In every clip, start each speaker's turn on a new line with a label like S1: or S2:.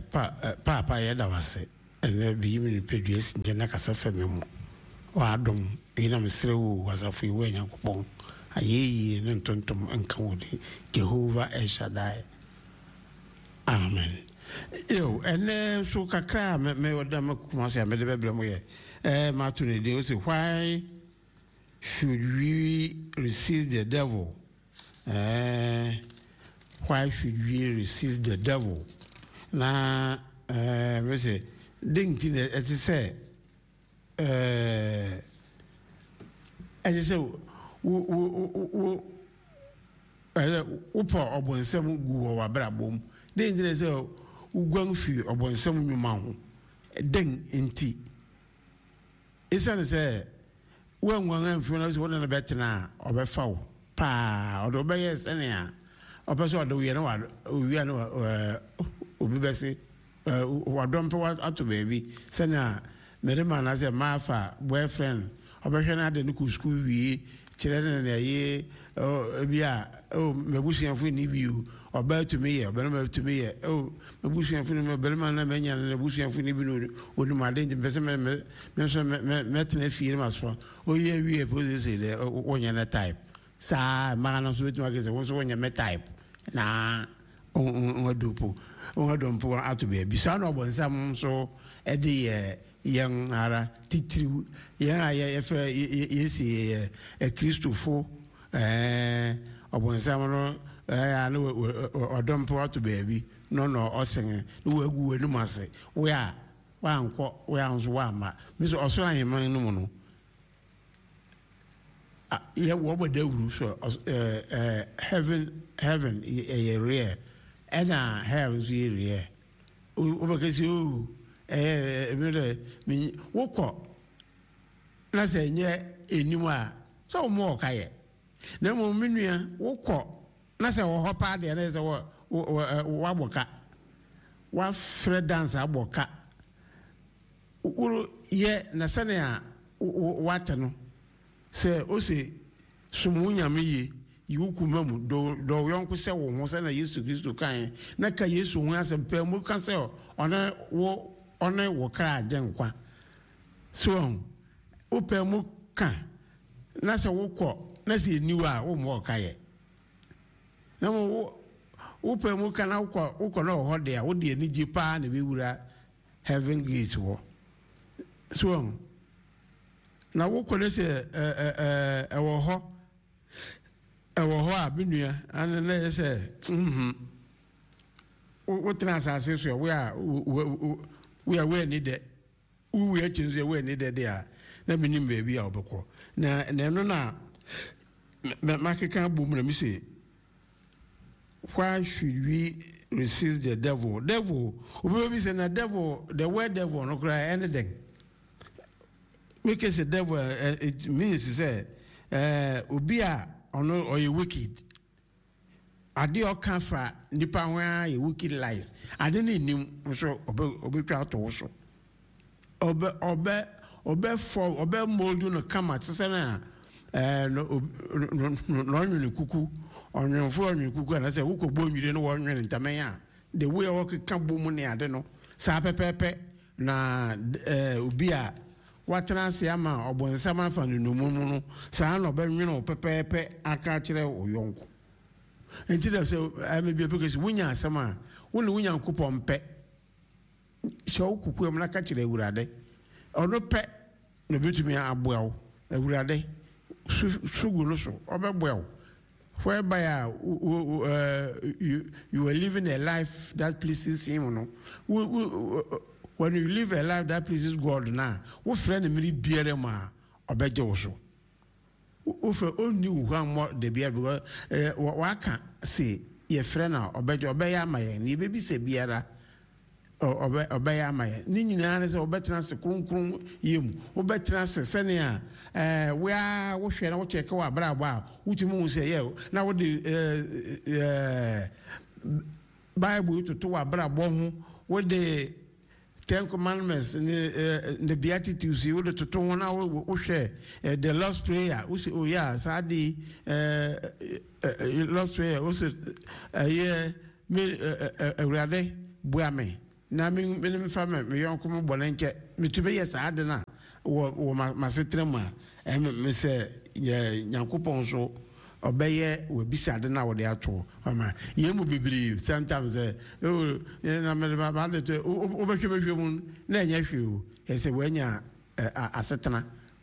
S1: papa yɛda wase ɛnɛ bi yimi pedua sinje na kasa fɛmɛ mu wa dom ina mesrɛ wo wasafo yi wa Nyankopɔn ayeyi ne ntontom nka wo de Jehovah El Shaddai. Amen. Yo ɛnɛ so kakra me woda makuma so ya me de bebre mo ye ma to ne de o say why should we resist the devil? Why should we resist the devil? Na we say ding tin e say wo po obonsam gu wo wabrabom ding tin say ugwan fi obonsam nwuma ho ding enti isa ne say wanwan amfi na so wona betena obefa wo pa odo be yes ene a opeso odo wi na obi bese wadom pe ato baby sena merema na say mafa boyfriend obehwe na de no ku school wi kire na ye bia mebusuafo ni biu oba to me ye oba to me ye mebusuafo ni belema na menya na mebusuafo ni bi no onu ma de pese me tena fie ma so oye wi pose say de wonya na type sa ma na so betu agese won so wonya me type na odompo ato baby sa na obonsam so e de yang ara titiri yang aye efra yesi e Christopher obonsam no no odompo ato baby no osen no wagu wanu mase we a wanko we anzo wa ma mi so oso aheman no mu no ye wo bodawuru so heaven ye rare and hell is rare obakasi o mi woko na se nye enimu a so mo kaye na mo menua woko na se wo hopa de na se wo waboka wa fre dance aboka uru ye na sane a wate no se o se sumunya meye yiwuku mamu do yonku se wo ho se na Yesu Kristo kan na ka Yesu ho asempɛ mu kan se ona wo kra agenkwa so o pɛ mu kan na se wo kɔ na se niwa wo mo kaye na mo wo pɛ mu kan na wo kɔ na ho de a wo de ani gi pa na be wura heaven gate wo so na wo kɔ na se wo ho a binua and na say what transase so we are need that we are change we need that there na minim baby a obekọ na no na makeka bom na mi say why should we resist the devil we say na devil the word devil no cry anything we can say devil it means say obi a ono or you wicked ade o kan fa nipa ho a you wicked lies ade na nim so obetwa to so obe mold no kama sese na no nwene kuku onwefo onwene kuku na se wo ko bonwire no wo nwene ntamen a the way o kan bomu ne ade no sa pepepe na obi a watranse ama obonsama fa no mumu no sa na obenwene o pepepe aka kire oyonko enti da se amebi because wunya asama woni wunya nkopompe so kuku em na ka kire awurade ono pe no betumi aboawo awurade sugu no so obeboawo whereby you are living a life that pleases him no when you live a life that pleases God now, what friend me biere ma obeje wo so. Wo fe oni wo more the biere because wa ka say ye friend na obeje obeya maye ni bebi se biara obeya maye ni nyina na se obetena se kronkron yem obetena se sene a we a wo hwe na wo check wa bra ba wutimu se ye na wo de Bible to wa bra bo ho wo de 10 commandments the beatitudes you would to one hour share the Lord's prayer we say oh yeah sadi Lord's prayer also yeah me ready buame na me fa me yonko mo bonenche metube yes adena wo masetrem a me se Nyankopon so obeye we bisa adena wo de ato ama ye mu bibiri sometimes na me ba de obehwe mu na enya hwe o ese wanya asetena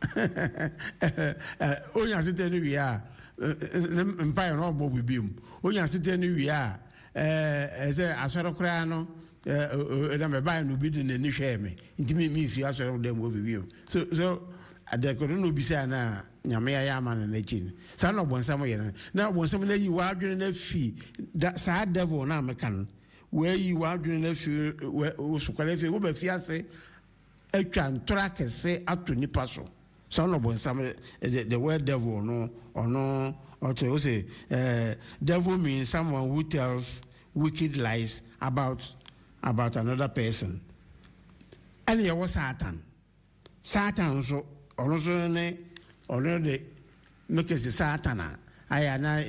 S1: onya asetena wi a empire no mo bibim onya asetena wi a ese asoro kra no na me buy no bi de ni hwe me ntimi mi si asoro dem wo bibim so adekoro no bisa na nyame ya ama na chin sa no bonsam ye na bonsam na yi wa adwene na fi sa devil na mekan we yi wa adwene na fi wo sukwale fi wo ba fi ase atwa ntora kese ato nipa so sa no bonsam the word devil no ono o say devil means someone who tells wicked lies about another person. And there was Satan so also ne already make the Satana ayana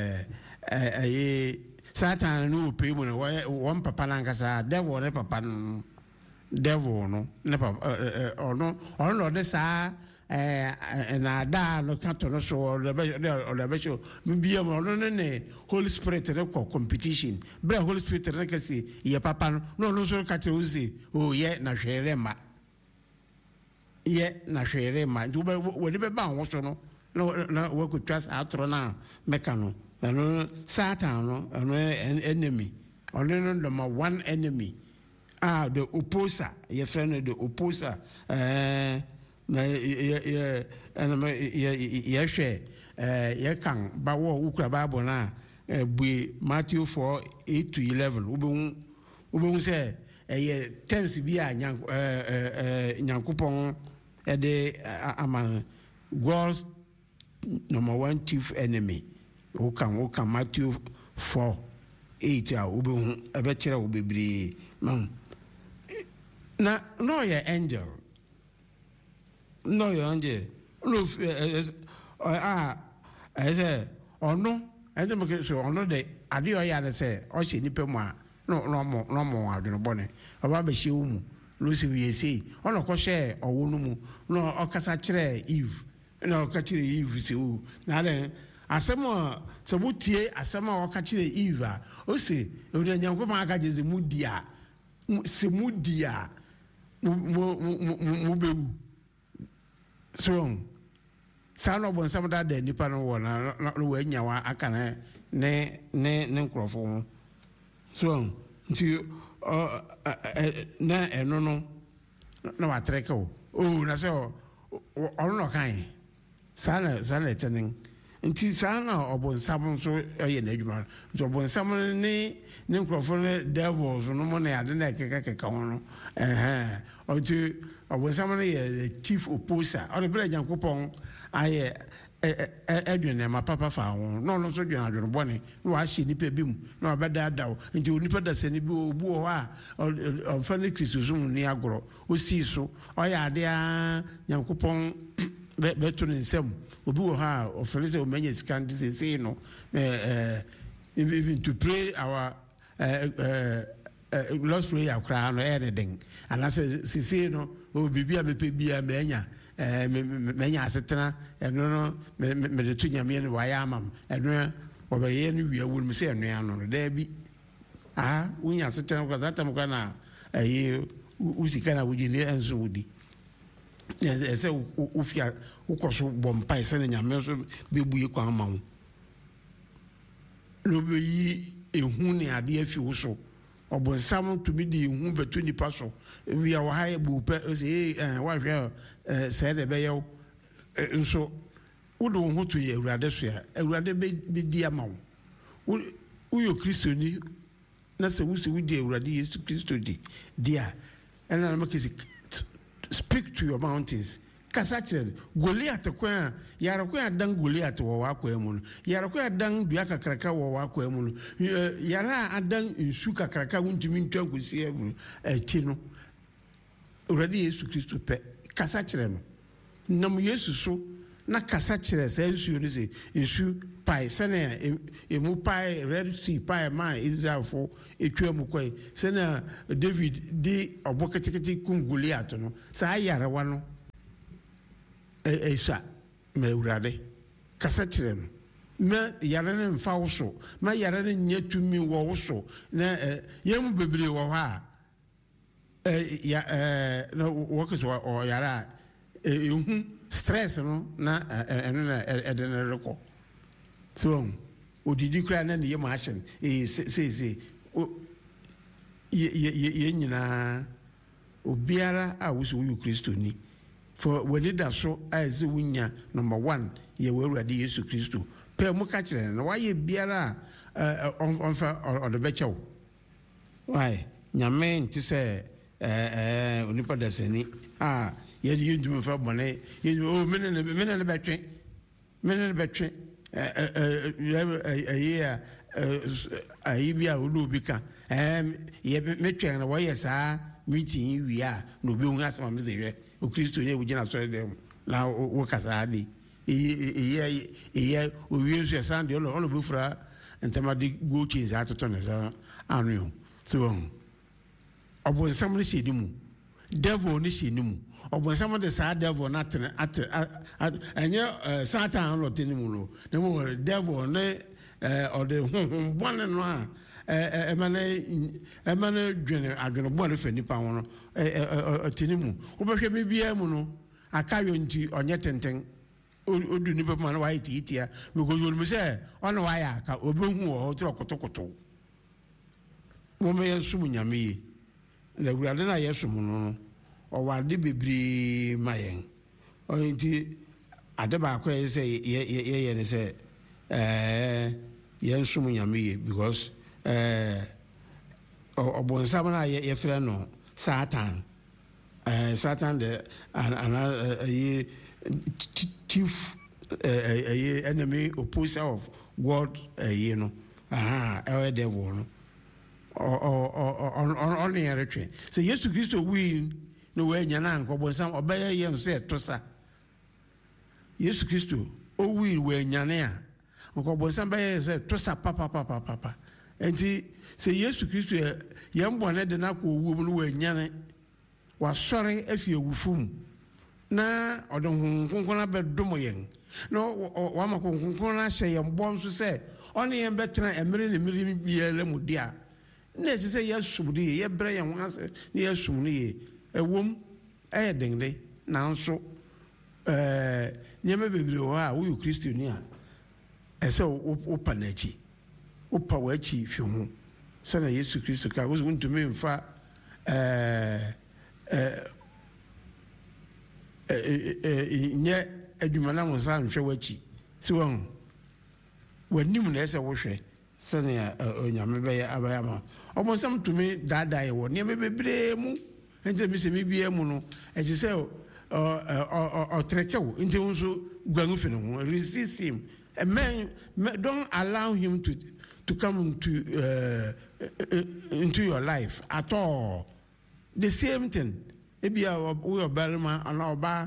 S1: Satan no pay mo one papa nankasa devil ne papa devil no ne papa ono de sa na da no kato no so the be show me am no ne Holy Spirit ne competition bra Holy Spirit ne kasi ye papa no so kato uzi o ye na hwere ma ye na hwere ma we be ba wo so no na we could trust atro na mekano no Satan no enemy only number one enemy the opposer your friend the opposer na ye kan ba wo ukura Bible na bue Matthew 4:8-11 ubehun say terms bi a Nyankopon de ama God's number one chief enemy ukan Matthew 4:8 a ubehun ebe kire ubebiri na no ye angel no your angel no I say ono and make so ono de ade o ya say o she nipa mu a no mo adwene bone oba be hye umu no se we say ono ko share owo no mu no okasa kire Eve no ka kire Eve se o na den asemo so butie asemo o ka kire Eve a o se o de Nyankopon aka jeze mudia se mudia mu bewu so sano bon samda de nipa no wona no we nyawa aka ne nkrofo so nti na eno no na wa treka o na se o no kan sana tenen nti sana obon sam so ye na adwuma so obon sam ne nkrofo ne devils no mo na ade na keka ho no o ti obon sam ne ye chief opposer o de bra Nyankopon aye edwene ma papa fa ho no so dwene adwene bone no wa hye nipa bi mu no wa beda dawo nti onipa da sene bi obu ho a onfa ne Kristo so ni agoro o si so o ya ade a Nyankopon beto ne nsem obi wo ha o felise o manya scan this say no even to pray our Lord's Prayer akra no anything and as say no o bibia me pe bia manya menya asetena eno no me de tunyame ne waya amam eno obaye ne wi awu me se eno ano da bi unya asetena ko zatam ko na usika na wuji ne enso wudi ese ufia ukoso bompa ese ne nyame so bebuye kwa amawo no be yi ehun ne ade afi wo so obonsam to me di ehun betu nipa so wi a wo ha bu pe say wa hwe say de be yo nso wodo ho to ye awurade so ya awurade be di amawo uyo Kristo ni na se wo se wo di awurade Yesu Kristo di dia ena na make speak to your mountains kasachire Goliath kwa yara kwa dan Goliath wo wakwa mu no yara kwa dan dua kakraka wo wakwa mu no yara adan nsu kakraka wuntumi ntwa nkosi ebru achi no already Yesu Kristo pe kasachire no nam Yesu so na kasa kyerɛ saa nsuo no sɛ nsu pae sɛnea emu pae Red Sea pae ma Israelfo etwa mu kɔe sɛnea David de ɔbɔ ketekete kum Goliath no saa yarewa no ɛsa ma Awurade kasa kyerɛ no ma yare no mfa wo so ma yare no nyɛ tumi wɔ wo so na yɛn mu bebree wɔ hɔ a na wɔkɔ so ɔyare a ehu stress no na ɛno na ɛde no rekɔ so odidi kura na ne yɛ mu ahyɛ no se yɛn nyinaa obiara a wosi woyɛ Kristoni for w'ani da so a ɛsɛ wonya number 1 yɛ w'Awurade Yesu Kristo pɛ mu ka kyerɛ no wayɛ biara a ɔmfa ɔde bɛkyɛ wo wae nyame nte sɛ onipa dasani a yɛde yɛntumi mfa bɔne mene ne bɛtwe ayi bi a wone obi ka metwɛn no wɔyɛ saa meeting wie a na obi hu asɛm a mese hwɛ okristo ne wogyina sɔre dɛ mu na woka saa de ɛyɛ owie nso ɛsan deɛ ɔna bɛfura ntamade go chain saa atotɔ ne sa ano yo so ɔbonsam no hyɛ ne mu devil no hyɛ ne mu ɔbonsam de saa devil no atene ɛnyɛ satan no ɔte ne mu no na mu devil ne ɔde honhom bɔne no a ɛma no dwene adwene bɔne fa nipa ho no ɔte ne mu wobɛhwɛ me biara mu no akayɔ nti ɔnyɛ tenten odu nipa ma no wayɛ tiitia because wɔnim sɛ ɔne wayɛ aka obɛhu wɔ hɔ torɔ kotokoto wɔmɛyɛ som nyame yi na Awurade no a yɛsom no no ɔwɔ ade bebree ma yɛn nti ade baako yɛ sɛ yɛyɛ ne sɛ yɛnsom nyame yi because ɔbɔnsam no a yɛfrɛ no Satan Satan de ana chief enemy opposer of God you know ɛwɔ devil no ɔno yɛ retwe sɛ Yesu Kristo win no wɔanya na nkɔbɔnsam ɔbɛyɛ yɛn sɛ tosa Yesu Kristo o win wɔanyane a nkɔbɔnsam bɛyɛ sɛ tosa papa enti sɛ Yesu Kristo yɛn bɔne de na kɔ owuo mu no wɔanyane wasɔre afi awufo mu na ɔde honhom bɛdom yɛn na wama honhom ahyɛ yɛn bɔ nso sɛ ɔne yɛn bɛtena mmere ne mmere biara mu di a na ɛsɛ sɛ yɛsom no yie yɛbrɛ yɛn ho ase na yɛsom no yie ɛwom ɛyɛ dende nanso nneɛma bebree wɔ hɔ a woyɛ Kristoni a ɛsɛ wopa n'akyi wopa w'akyi fi ho sɛna Yesu Kristo ka wo ntumi mfa nyɛ adwuma na mo nsa nhwɛ w'akyi si wɔn w'anim na ɛsɛ wohwɛ sɛnea onyame bɛyɛ abɛyɛ ma ɔbɔnsam tumi daadaa yɛ wɔ nneɛma bebree mu nti mi sɛ mi bia mu no ɛkyɛ sɛ ɔtrɛkɛw nti nso guanu fi ne ho resist him don't allow him to come into your life at all. The same thing. Ebi a we obarima ana oba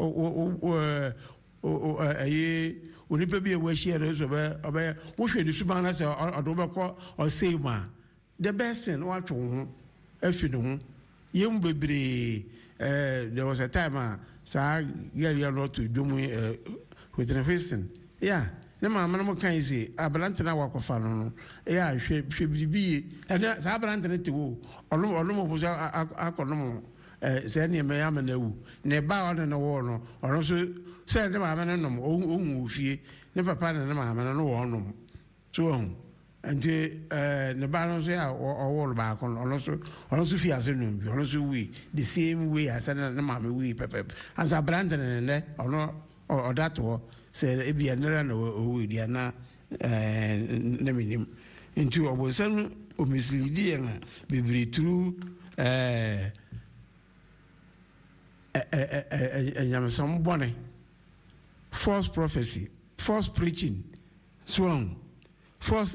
S1: onipa bi e we share so be oba wo hwe ni suban na se odo be ko o say ma the best thing what ho afi ne ho yem bebre there was a time sa girl not to do me with the person yeah ne mama no kan say abrante na wakofa no yeah hwe bibi and sa abrante ne te wo olo bo akono sɛ ne me ama na wu ne ba ɔne no wo no ɔno so sɛ ne maama no nom ɔhu ofie ne papa ne maama no wo nom so ɔhu nti ne ba no so ya ɔwo ba ko ɔno so fi ase nom bi ɔno so wi the same way as ne maama wi pepep as abrante ne ɔno ɔdato sɛ ebi anera na ɔwu dia na ne minim nti ɔbɔnsam o mislidi yɛn bibiri turu some bonnet, false prophecy, false preaching, sworn, false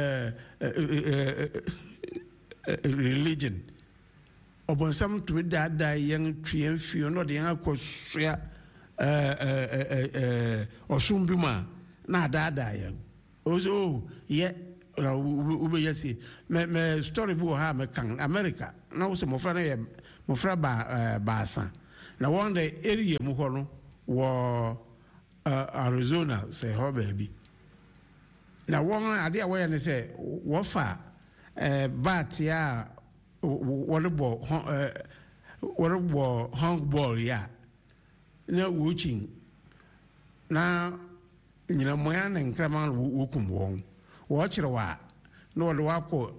S1: religion. Upon some to me that young tree and fear, not the young coach, ɔsom bi mu a na adaadaa yɛn ɔsɛ yɛ wobɛyɛ si mɛ story bi wɔ ha a mɛkan America na wo sɛ mmɔfra no yɛ mmɔfra baasa na wɔn de area mu hɔ no wɔ Arizona sɛ hɔ baabi na wɔn adeɛ a wɔyɛ ne sɛ wɔfa baate a wɔrebɔ hong ball yi a na wɔkyin na nyinamoya ne nkraman wɔkum wɔn wɔkyerɛ wɔ a na wɔde wakɔ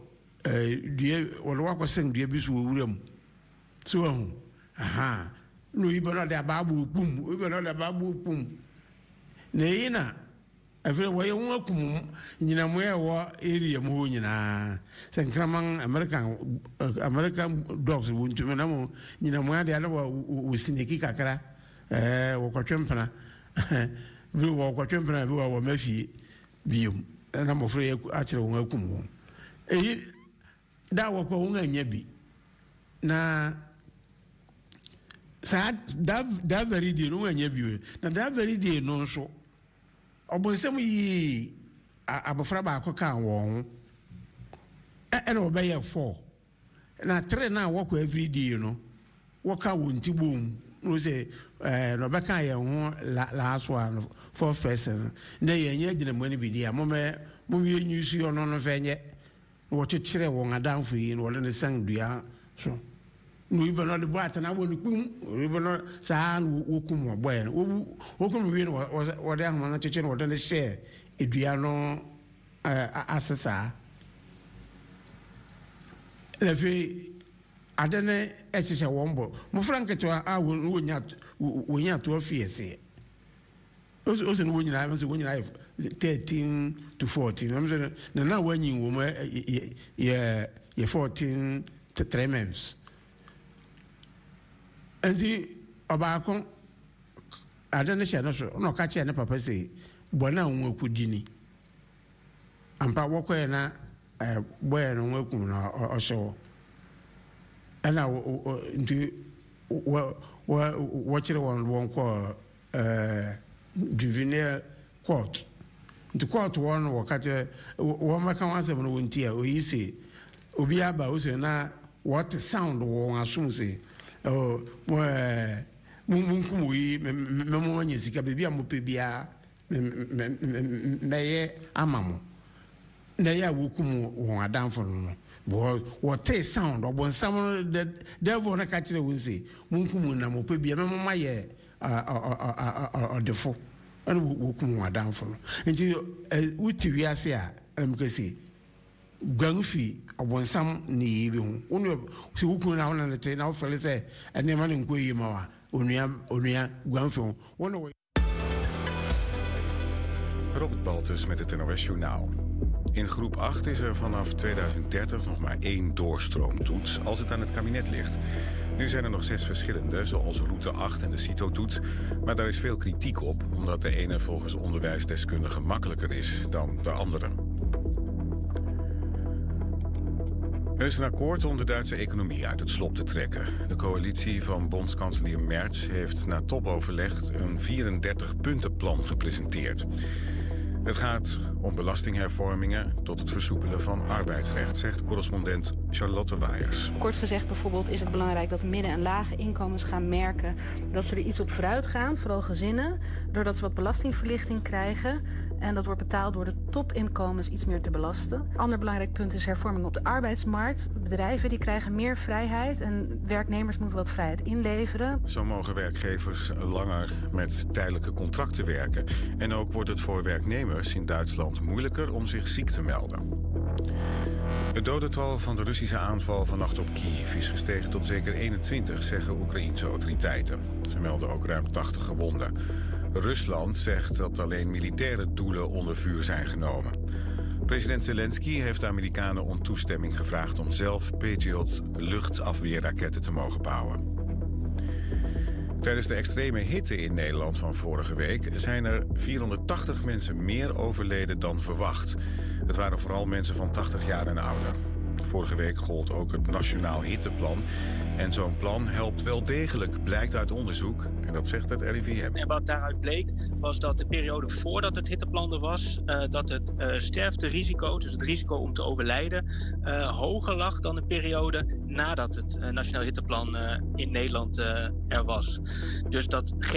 S1: sɛn dua bi so wɔ wura mu so ahu na oyiba no ɔde abaabɔ pum na eyi na afei wɔyɛ wɔn akum nyinamoya wɔ area mu hɔ nyinaa sɛ nkraman American dogs wɔn ntumi na mo nyinamoya de ala wɔ sineki kakra wɔkɔtwe mpena bi wɔkɔtwe mpena bi wɔ mafie biom na mmɔfra yɛ akyerɛ wɔn akum wɔn eyi da wɔkɔ wɔn anya bi na saa da very day no wɔn anya bi na da very day no nso ɔbɔnsɛm yi abɔfra baako kan wɔn ɛna ɔbɛyɛ 4 na 3 na wɔkɔ every day no wɔka wɔn ti bom no sɛ na ɔbɛka yɛn ho last one 4th person na yɛnyɛ gyina mu no bi di a momyɛ nyusu ɔno no fɛ nyɛ na wɔkyekyerɛ wɔn adamfo yi na wɔde ne sang dua so na oyiba no ɔde bɔ atena wɔ ne kpum oyiba no saa na wɔkum wɔbɔɛ no wɔkum wie no wɔde ahoma no kyekyere no wɔde ne hyɛ edua no ase saa na afei ade ne ɛhyehyɛ wɔn bɔ mmɔfra nketewa a wɔnya 12 years ose no wɔnyinaa yɛ 13 to 14 na wɔanyi wɔ mu yɛ 14 to 3 months nti ɔbaako ade ne hyɛ no so na ɔka kyerɛ ne papa sɛ bɔne a wɔn akɔdi ni ampa wɔkɔɛ na bɔyɛ no wɔn akum na ɔhyɛ wɔ ɛna nti wɔkyerɛ wɔn kɔ juvenile court nti court wɔn no wɔka kyerɛ wɔn mɛka wɔn asɛm no wɔn ti a oyi sɛ obi aba o sɛ na wɔte sound wɔ wɔn asom sɛ munkum oyi mɛmo wɔnyɛ sika beebi a mopɛ biara mɛyɛ ama mo na yɛ a wɔkum wɔn adamfo no wɔte sound ɔbɔnsam no the devil no ka kyerɛ wɔn sɛ munkum na mopɛ biara mɛmo ma yɛ ɔdefo ɛna wɔkum wɔn adamfo no nti wote wiase a ɛmka sɛ guan fi ɔbɔnsam ne yie bi ho wone sɛ wokum na wona ne te na wofɛle sɛ ɛnneɛma ne nkɔ yie ma wa onua guan fi ho wone
S2: Robert Baltus met het NOS Journaal. In groep 8 is er vanaf 2030 nog maar 1 doorstroomtoets als het aan het kabinet ligt. Nu zijn er nog 6 verschillende, zoals route 8 en de CITO-toets. Maar daar is veel kritiek op, omdat de ene volgens onderwijsdeskundigen makkelijker is dan de andere. Er is een akkoord om de Duitse economie uit het slop te trekken. De coalitie van bondskanselier Merz heeft na topoverleg een 34-puntenplan gepresenteerd. Het gaat om belastinghervormingen tot het versoepelen van arbeidsrecht, zegt correspondent Charlotte Waiers.
S3: Kort gezegd bijvoorbeeld is het belangrijk dat midden- en lage inkomens gaan merken dat ze er iets op vooruit gaan, vooral gezinnen, doordat ze wat belastingverlichting krijgen. En dat wordt betaald door de topinkomens iets meer te belasten. Ander belangrijk punt is hervorming op de arbeidsmarkt. Bedrijven die krijgen meer vrijheid en werknemers moeten wat vrijheid inleveren.
S2: Zo mogen werkgevers langer met tijdelijke contracten werken. En ook wordt het voor werknemers in Duitsland moeilijker om zich ziek te melden. Het dodental van de Russische aanval vannacht op Kiev is gestegen tot zeker 21, zeggen Oekraïense autoriteiten. Ze melden ook ruim 80 gewonden. Rusland zegt dat alleen militaire doelen onder vuur zijn genomen. President Zelensky heeft de Amerikanen om toestemming gevraagd om zelf Patriot luchtafweerraketten te mogen bouwen. Tijdens de extreme hitte in Nederland van vorige week zijn er 480 mensen meer overleden dan verwacht. Het waren vooral mensen van 80 jaar en ouder. Vorige week gold ook het Nationaal Hitteplan. En zo'n plan helpt wel degelijk, blijkt uit onderzoek. En dat zegt het RIVM.
S4: En wat daaruit bleek, was dat de periode voordat het hitteplan er was, dat het sterfterisico, dus het risico om te overlijden, hoger lag dan de periode nadat het Nationaal Hitteplan in Nederland er was. Dus dat geeft